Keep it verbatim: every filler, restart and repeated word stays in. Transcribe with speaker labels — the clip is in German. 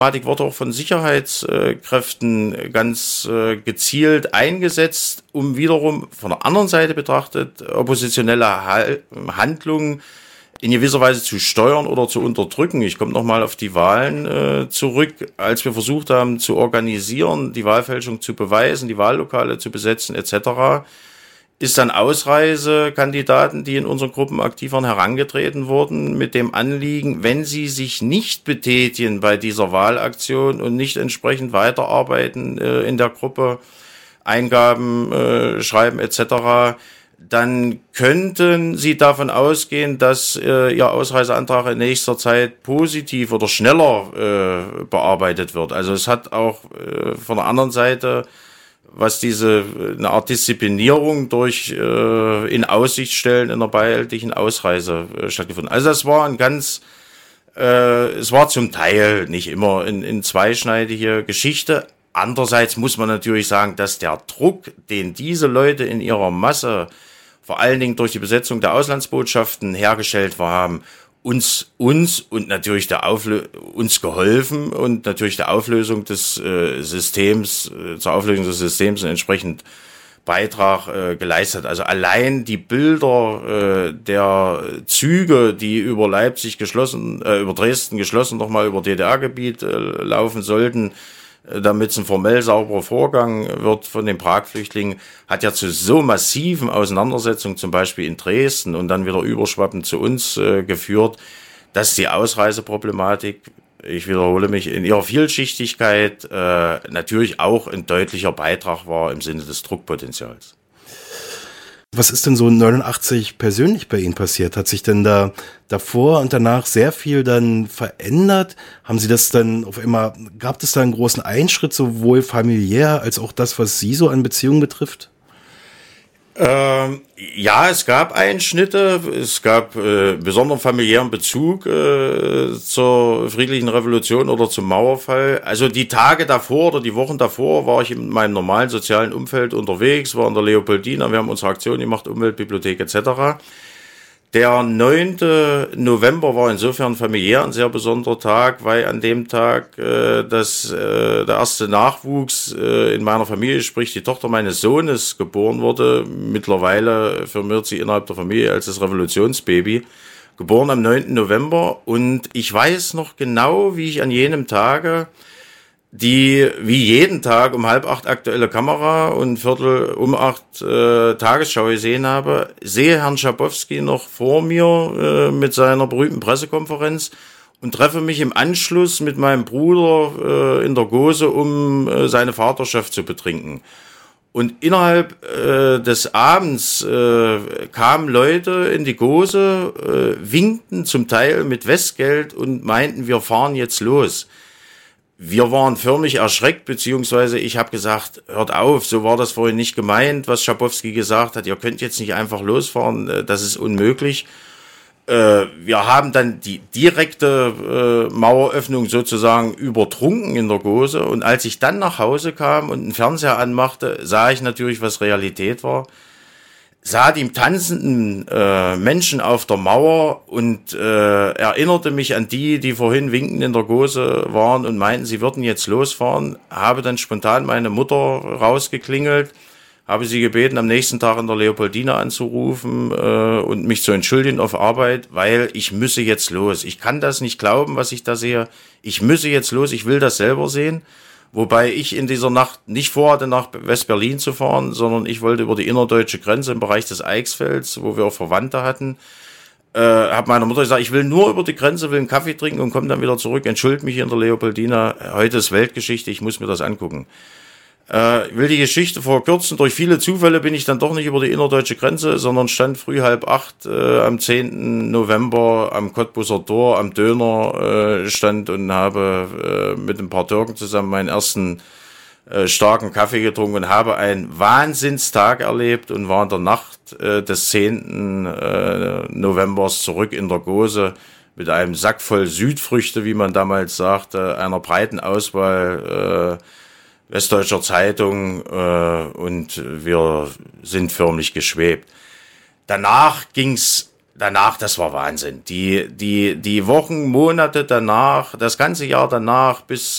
Speaker 1: Thematik wurde auch von Sicherheitskräften ganz äh, gezielt eingesetzt, um wiederum von der anderen Seite betrachtet oppositionelle Hal- Handlungen in gewisser Weise zu steuern oder zu unterdrücken. Ich komme nochmal auf die Wahlen äh, zurück, als wir versucht haben zu organisieren, die Wahlfälschung zu beweisen, die Wahllokale zu besetzen et cetera, ist dann Ausreisekandidaten, die in unseren Gruppen aktiv waren, herangetreten wurden mit dem Anliegen, wenn sie sich nicht betätigen bei dieser Wahlaktion und nicht entsprechend weiterarbeiten äh, in der Gruppe, Eingaben äh, schreiben et cetera, dann könnten sie davon ausgehen, dass äh, ihr Ausreiseantrag in nächster Zeit positiv oder schneller äh, bearbeitet wird. Also es hat auch äh, von der anderen Seite, was diese eine Art Disziplinierung durch äh, in Aussicht stellen in der beihältlichen Ausreise äh, stattgefunden. Also das war ein ganz, äh, es war zum Teil nicht immer in, in zweischneidige Geschichte. Andererseits muss man natürlich sagen, dass der Druck, den diese Leute in ihrer Masse, vor allen Dingen durch die Besetzung der Auslandsbotschaften hergestellt haben, uns uns und natürlich der Auflö- uns geholfen und natürlich der Auflösung des äh, Systems, äh, zur Auflösung des Systems entsprechend Beitrag äh, geleistet. Also allein die Bilder äh, der Züge, die über Leipzig geschlossen, äh, über Dresden geschlossen, nochmal über D D R-Gebiet äh, laufen sollten, damit es ein formell sauberer Vorgang wird von den Prag-Flüchtlingen, hat ja zu so massiven Auseinandersetzungen, zum Beispiel in Dresden und dann wieder überschwappend zu uns äh, geführt, dass die Ausreiseproblematik, ich wiederhole mich, in ihrer Vielschichtigkeit äh, natürlich auch ein deutlicher Beitrag war im Sinne des Druckpotenzials.
Speaker 2: Was ist denn so neunundachtzig persönlich bei Ihnen passiert? Hat sich denn da davor und danach sehr viel dann verändert? Haben Sie das dann auf einmal, gab es da einen großen Einschritt, sowohl familiär als auch das, was Sie so an Beziehungen betrifft?
Speaker 1: Ähm, ja, es gab Einschnitte, es gab äh, besonderen familiären Bezug äh, zur friedlichen Revolution oder zum Mauerfall. Also die Tage davor oder die Wochen davor war ich in meinem normalen sozialen Umfeld unterwegs, war in der Leopoldina, wir haben unsere Aktion gemacht, Umweltbibliothek et cetera. Der neunte November war insofern familiär ein sehr besonderer Tag, weil an dem Tag äh, das, äh, der erste Nachwuchs äh, in meiner Familie, sprich die Tochter meines Sohnes, geboren wurde. Mittlerweile firmiert sie innerhalb der Familie als das Revolutionsbaby. Geboren am neunten November und ich weiß noch genau, wie ich an jenem Tage die wie jeden Tag um halb acht aktuelle Kamera und Viertel um acht äh, Tagesschau gesehen habe, sehe Herrn Schabowski noch vor mir äh, mit seiner berühmten Pressekonferenz und treffe mich im Anschluss mit meinem Bruder äh, in der Gose, um äh, seine Vaterschaft zu betrinken. Und innerhalb äh, des Abends äh, kamen Leute in die Gose, äh, winkten zum Teil mit Westgeld und meinten, wir fahren jetzt los. Wir waren förmlich erschreckt, beziehungsweise ich habe gesagt, hört auf, so war das vorhin nicht gemeint, was Schabowski gesagt hat, ihr könnt jetzt nicht einfach losfahren, das ist unmöglich. Äh, wir haben dann die direkte äh, Maueröffnung sozusagen übertrunken in der Gose und als ich dann nach Hause kam und einen Fernseher anmachte, sah ich natürlich, was Realität war. Sah die tanzenden äh, Menschen auf der Mauer und äh, erinnerte mich an die, die vorhin winkend in der Gose waren und meinten, sie würden jetzt losfahren. Habe dann spontan meine Mutter rausgeklingelt, habe sie gebeten, am nächsten Tag in der Leopoldina anzurufen äh, und mich zu entschuldigen auf Arbeit, weil ich müsse jetzt los. Ich kann das nicht glauben, was ich da sehe. Ich müsse jetzt los, ich will das selber sehen. Wobei ich in dieser Nacht nicht vorhatte, nach West-Berlin zu fahren, sondern ich wollte über die innerdeutsche Grenze im Bereich des Eichsfelds, wo wir auch Verwandte hatten, äh, habe meiner Mutter gesagt, ich will nur über die Grenze, will einen Kaffee trinken und komme dann wieder zurück, entschuldige mich in der Leopoldina, heute ist Weltgeschichte, ich muss mir das angucken. Äh, ich will die Geschichte verkürzen, durch viele Zufälle bin ich dann doch nicht über die innerdeutsche Grenze, sondern stand früh halb acht äh, am zehnten November am Cottbuser Tor, am Döner äh, stand und habe äh, mit ein paar Türken zusammen meinen ersten äh, starken Kaffee getrunken und habe einen Wahnsinnstag erlebt und war in der Nacht äh, des zehnten Äh, Novembers zurück in der Gose mit einem Sack voll Südfrüchte, wie man damals sagte, einer breiten Auswahl äh, Westdeutscher Zeitung äh, und wir sind förmlich geschwebt. Danach ging's danach, das war Wahnsinn. Die, die, die Wochen, Monate danach, das ganze Jahr danach bis